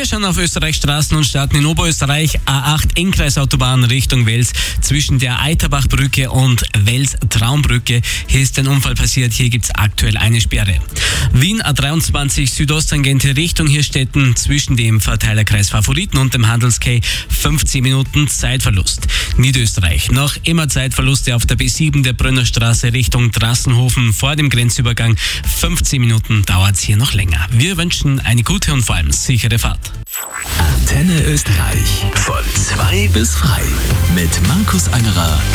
Wir schauen auf Österreichs Straßen und starten in Oberösterreich. A8 Ennkreisautobahn Richtung Wels zwischen der Eiterbachbrücke und Wels-Traumbrücke. Hier ist ein Unfall passiert, hier gibt es aktuell eine Sperre. Wien A23 Südosttangente Richtung Hirstetten zwischen dem Verteilerkreis Favoriten und dem Handels-Quai 15 Minuten Zeitverlust. Niederösterreich noch immer Zeitverluste auf der B7 der Brönnerstraße Richtung Drassenhofen vor dem Grenzübergang. 15 Minuten dauert es hier noch länger. Wir wünschen eine gute und vor allem sichere Fahrt. Antenne Österreich von 2 bis frei mit Markus Angerer